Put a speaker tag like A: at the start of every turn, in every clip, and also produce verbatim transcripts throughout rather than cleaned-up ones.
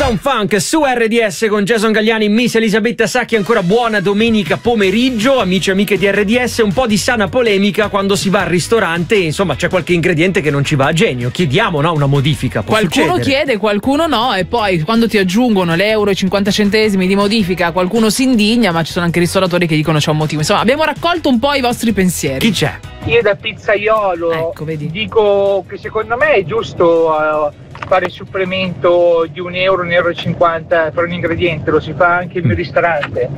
A: Uptown Funk su R D S con Jason Galliani, Miss Elisabetta Sacchi. Ancora buona domenica pomeriggio, amici e amiche di R D S. Un po' di sana polemica quando si va al ristorante, insomma c'è qualche ingrediente che non ci va a genio. Chiediamo, no, una modifica. Può
B: qualcuno
A: succedere.
B: Chiede, qualcuno no, e poi quando ti aggiungono l'euro e cinquanta centesimi di modifica qualcuno si indigna, ma ci sono anche ristoratori che dicono c'è un motivo. Insomma, abbiamo raccolto un po' i vostri pensieri.
A: Chi c'è?
C: Io da pizzaiolo
B: ecco, vedi.
C: dico che secondo me è giusto uh, fare il supplemento di un euro, un euro e cinquanta per un ingrediente, lo si fa anche il mio ristorante,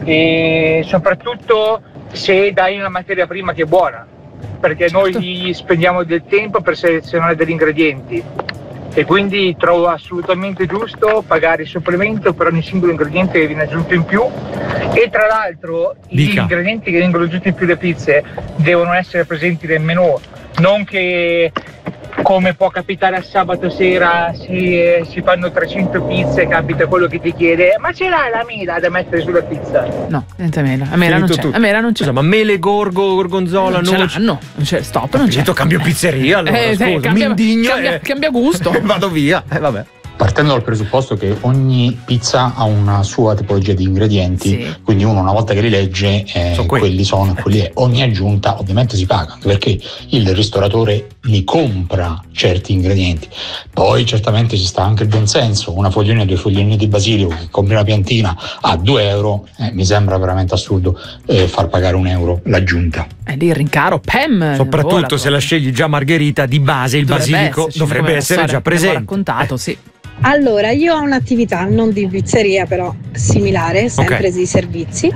C: e soprattutto se dai una materia prima che è buona, perché
B: certo.
C: noi spendiamo del tempo per selezionare degli ingredienti e quindi trovo assolutamente giusto pagare il supplemento per ogni singolo ingrediente che viene aggiunto in più. E tra l'altro
A: Dica.
C: gli ingredienti che vengono aggiunti in più le pizze devono essere presenti nel menù, non che come può capitare a sabato sera si, si fanno trecento pizze e capita quello che ti chiede ma ce l'hai la mela da mettere sulla pizza?
B: No, niente mela, a mela non c'è, a mela non c'è.
A: Scusa, ma mele, gorgo, gorgonzola,
B: non
A: noce?
B: ce l'hanno, non c'è, stop, non c'è.
A: Cambio pizzeria allora,
B: eh,
A: scusa,
B: eh, cambia,
A: mi indigno
B: cambia,
A: e...
B: cambia gusto.
A: Vado via, eh, vabbè.
D: Partendo dal presupposto che ogni pizza ha una sua tipologia di ingredienti,
B: sì.
D: quindi uno una volta che li legge eh,
A: sono quelli.
D: quelli sono e quelli è. Ogni aggiunta ovviamente si paga, anche perché il ristoratore li compra certi ingredienti. Poi certamente ci sta anche il buon senso, una fogliolina, due fogliolini di basilico che compri una piantina a due euro, eh, mi sembra veramente assurdo eh, far pagare un euro l'aggiunta.
B: È lì il rincaro, Pam.
A: Soprattutto
B: vola,
A: se la scegli già margherita, di base il
B: dovrebbe
A: basilico
B: esserci,
A: dovrebbe essere già presente.
B: L'ho raccontato, sì.
E: Allora, io ho un'attività non di pizzeria, però similare, sempre
A: Okay.
E: di servizi,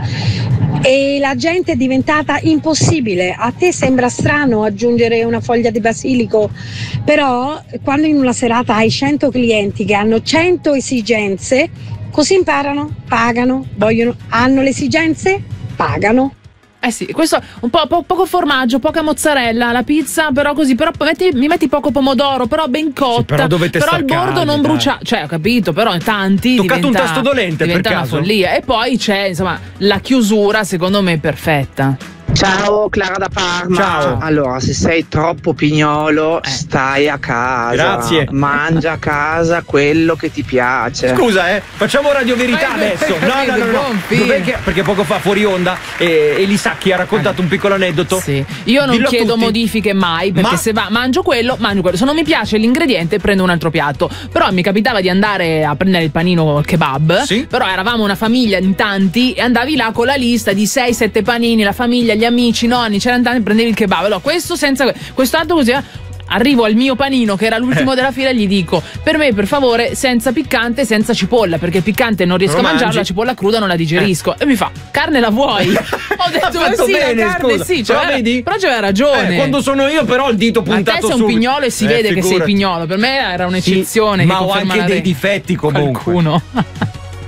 E: e la gente è diventata impossibile. A te sembra strano aggiungere una foglia di basilico, però quando in una serata hai cento clienti che hanno cento esigenze, così imparano, pagano, vogliono, hanno le esigenze, pagano.
B: Eh sì, questo un po', po- poco formaggio, poca mozzarella, la pizza, però così, però metti, mi metti poco pomodoro, però ben cotta,
A: Sì, però dovete
B: però il
A: staccarli,
B: bordo non
A: dai.
B: brucia, cioè ho capito, però tanti
A: Toccato
B: diventa,
A: un tasto dolente, per
B: diventa una
A: caso?
B: follia. E poi c'è, insomma, la chiusura secondo me perfetta.
F: Ciao Clara da Parma.
A: Ciao.
F: Allora, se sei troppo pignolo,
B: Eh.
F: stai a casa.
A: Grazie.
F: Mangia a casa quello che ti piace.
A: Scusa, eh, facciamo Radio Verità
B: Eh,
A: adesso.
B: eh,
A: No, no, no, no.
B: buon film.
A: Dov'è che- perché poco fa fuori onda eh, Elisacchi ha raccontato un piccolo aneddoto.
B: Sì. Io non
A: Dillo a
B: chiedo
A: tutti.
B: modifiche mai, perché
A: Ma-
B: se va, mangio quello, mangio quello. Se non mi piace l'ingrediente, prendo un altro piatto. Però mi capitava di andare a prendere il panino al kebab.
A: Sì.
B: Però eravamo una famiglia in tanti e andavi là con la lista di sei sette panini, la famiglia, gli amici, i nonni, c'erano tanti, prendevi il kebab. Allora, questo senza quest'altro così. eh, Arrivo al mio panino che era l'ultimo
A: Eh.
B: della fila e gli dico: per me per favore senza piccante, senza cipolla, perché il piccante non riesco
A: Non
B: a
A: lo
B: mangiarlo,
A: mangi?
B: la cipolla cruda non la digerisco. E mi fa: carne la vuoi? Ho detto:
A: Ha fatto
B: sì,
A: bene,
B: la carne
A: scusa.
B: sì,
A: Però
B: cioè,
A: vedi?
B: però c'aveva ragione.
A: Eh, quando sono io però il dito
B: Ma
A: puntato
B: te sei
A: su
B: un pignolo e si
A: Eh,
B: vede che sei
A: figurati.
B: pignolo. Per me era
A: Sì,
B: un'eccezione.
A: ma
B: che
A: ho
B: conferma
A: anche
B: la
A: dei
B: regola.
A: difetti comunque.
B: Qualcuno.